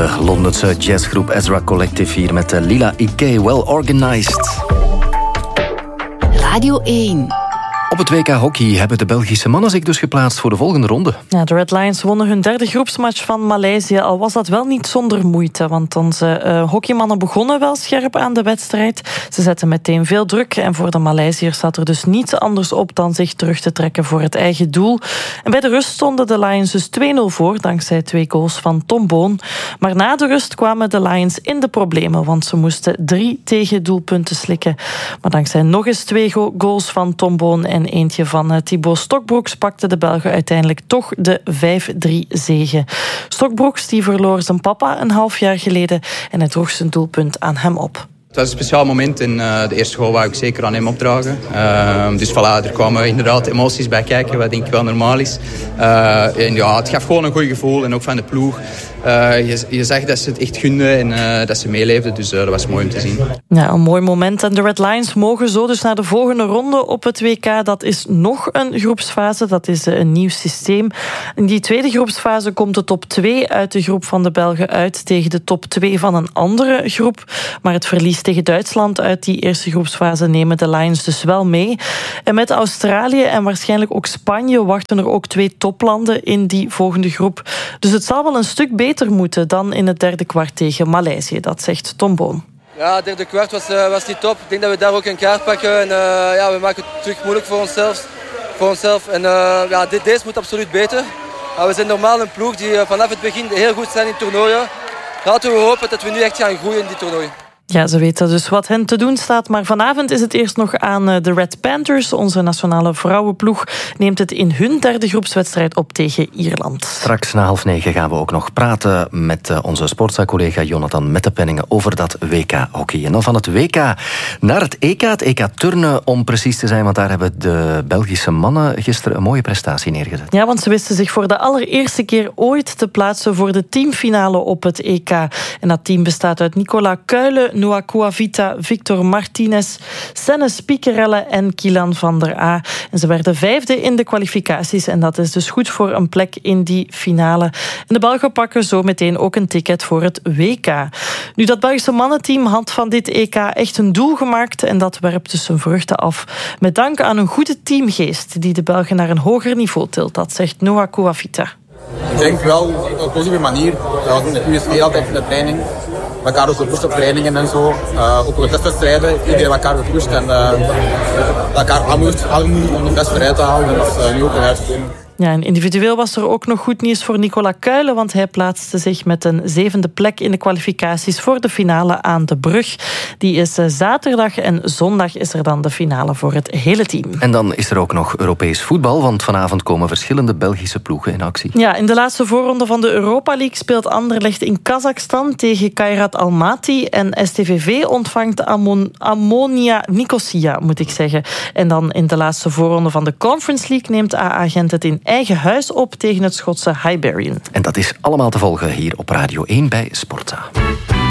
De Londense jazzgroep Ezra Collective hier met Lila Iké, Well Organized. Radio 1. Op het WK Hockey hebben de Belgische mannen zich dus geplaatst voor de volgende ronde. Ja, de Red Lions wonnen hun derde groepsmatch van Maleisië, al was dat wel niet zonder moeite, want onze hockeymannen begonnen wel scherp aan de wedstrijd. Ze zetten meteen veel druk en voor de Maleisiërs zat er dus niets anders op dan zich terug te trekken voor het eigen doel. En bij de rust stonden de Lions dus 2-0 voor, dankzij 2 goals van Tom Boon. Maar na de rust kwamen de Lions in de problemen, want ze moesten 3 tegendoelpunten slikken. Maar dankzij nog eens 2 goals van Tom Boon en eentje van Thibaut Stokbroeks pakten de Belgen uiteindelijk toch de 5-3 zege. Stokbroeks die verloor zijn papa een half jaar geleden en hij droeg zijn doelpunt aan hem op. Het was een speciaal moment en de eerste goal wou ik zeker aan hem opdragen. Dus voilà, er kwamen inderdaad emoties bij kijken, wat denk ik wel normaal is. En ja, het gaf gewoon een goed gevoel en ook van de ploeg. Je zag dat ze het echt gunden en dat ze meeleefden, dus dat was mooi om te zien. Ja, een mooi moment. En de Red Lions mogen zo dus naar de volgende ronde op het WK. Dat is nog een groepsfase, dat is een nieuw systeem. In die tweede groepsfase komt de top 2 uit de groep van de Belgen uit tegen de top 2 van een andere groep. Maar het verlies tegen Duitsland uit die eerste groepsfase nemen de Lions dus wel mee. En met Australië en waarschijnlijk ook Spanje wachten er ook 2 toplanden in die volgende groep. Dus het zal wel een stuk beter moeten dan in het derde kwart tegen Maleisië, dat zegt Tom Boon. Ja, het derde kwart was niet top. Ik denk dat we daar ook een kaart pakken en we maken het terug moeilijk voor onszelf. En deze moet absoluut beter. We zijn normaal een ploeg die vanaf het begin heel goed zijn in toernooien. Laten we hopen dat we nu echt gaan groeien in die toernooi. Ja, ze weten dus wat hen te doen staat. Maar vanavond is het eerst nog aan de Red Panthers. Onze nationale vrouwenploeg neemt het in hun derde groepswedstrijd op tegen Ierland. Straks na 8:30 gaan we ook nog praten met onze sportza-collega Jonathan Mettepenningen over dat WK-hockey. En dan van het WK naar het EK turnen om precies te zijn. Want daar hebben de Belgische mannen gisteren een mooie prestatie neergezet. Ja, want ze wisten zich voor de allereerste keer ooit te plaatsen voor de teamfinale op het EK. En dat team bestaat uit Nicolas Kuijlen, Noah Coavita, Victor Martinez, Senne Spikerelle en Kilan van der A. En ze werden 5e in de kwalificaties en dat is dus goed voor een plek in die finale. En de Belgen pakken zo meteen ook een ticket voor het WK. Nu, dat Belgische mannenteam had van dit EK echt een doel gemaakt en dat werpt dus zijn vruchten af. Met dank aan een goede teamgeest die de Belgen naar een hoger niveau tilt, dat zegt Noah Coavita. Ik denk wel op een positieve manier. Dat was een goede sfeer altijd in de training. We elkaar ook gepusht op trainingen en zo. Ook op de testwedstrijden heeft iedereen elkaar gepusht en elkaar aanmoedigt om de best vooruit te halen. En dat is nu ook een uitgekomen. Ja, en individueel was er ook nog goed nieuws voor Nicolas Kuijlen, want hij plaatste zich met een 7e plek in de kwalificaties voor de finale aan de Brug. Die is zaterdag en zondag is er dan de finale voor het hele team. En dan is er ook nog Europees voetbal, want vanavond komen verschillende Belgische ploegen in actie. Ja, in de laatste voorronde van de Europa League speelt Anderlecht in Kazachstan tegen Kairat Almaty en STVV ontvangt Ammonia Nicosia, moet ik zeggen. En dan in de laatste voorronde van de Conference League neemt AA Gent het in eigen huis op tegen het Schotse Hibernian. En dat is allemaal te volgen hier op Radio 1 bij Sportza.